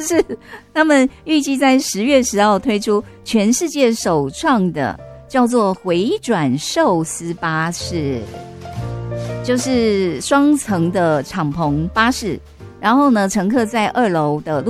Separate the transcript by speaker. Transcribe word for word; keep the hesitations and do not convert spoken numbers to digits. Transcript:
Speaker 1: 是他们预计在十月十号推出全世界首创的叫做回转寿司巴士，就是双层的敞篷巴士，然后呢，乘客在二楼的